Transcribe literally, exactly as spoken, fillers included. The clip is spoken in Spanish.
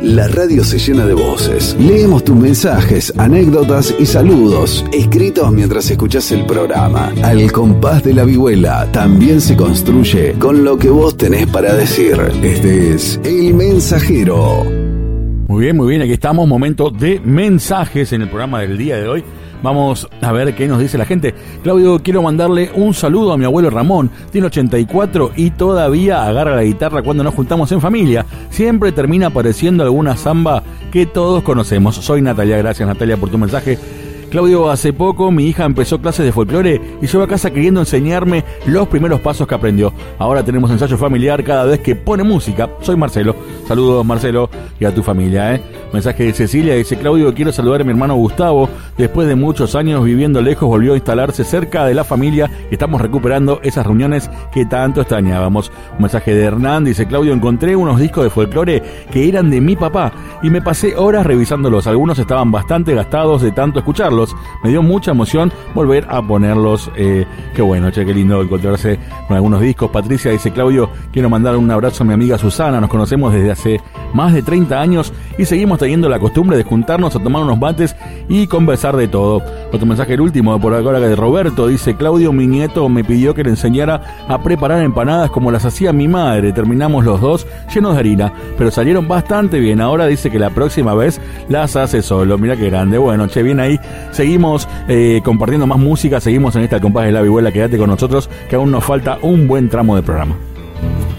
La radio se llena de voces. Leemos tus mensajes, anécdotas y saludos, escritos mientras escuchás el programa. Al compás de la vihuela también se construye con lo que vos tenés para decir. Este es El Mensajero. Muy bien, muy bien, aquí estamos, momento de mensajes en el programa del día de hoy. Vamos a ver qué nos dice la gente. Claudio, quiero mandarle un saludo a mi abuelo Ramón, tiene ochenta y cuatro y todavía agarra la guitarra cuando nos juntamos en familia. Siempre termina apareciendo alguna samba que todos conocemos. Soy Natalia, gracias Natalia por tu mensaje. Claudio, hace poco mi hija empezó clases de folclore y llegó a casa queriendo enseñarme los primeros pasos que aprendió. Ahora tenemos ensayo familiar cada vez que pone música. Soy Marcelo. Saludos Marcelo y a tu familia, ¿eh? Mensaje de Cecilia, dice: Claudio, quiero saludar a mi hermano Gustavo. Después de muchos años viviendo lejos, volvió a instalarse cerca de la familia y estamos recuperando esas reuniones que tanto extrañábamos. Un mensaje de Hernán, dice: Claudio, encontré unos discos de folclore que eran de mi papá y me pasé horas revisándolos. Algunos estaban bastante gastados de tanto escucharlos. Me dio mucha emoción volver a ponerlos. Eh, qué bueno, che, qué lindo encontrarse con algunos discos. Patricia dice: Claudio, quiero mandar un abrazo a mi amiga Susana. Nos conocemos desde hace más de treinta años y seguimos teniendo la costumbre de juntarnos a tomar unos mates y conversar de todo. Otro mensaje, el último, por ahora, de Roberto, dice: Claudio, mi nieto me pidió que le enseñara a preparar empanadas como las hacía mi madre. Terminamos los dos llenos de harina, pero salieron bastante bien. Ahora dice que la próxima vez las hace solo. Mira qué grande. Bueno, che, bien ahí. Seguimos eh, compartiendo más música, seguimos en esta compás de la vihuela. Quédate con nosotros, que aún nos falta un buen tramo de programa.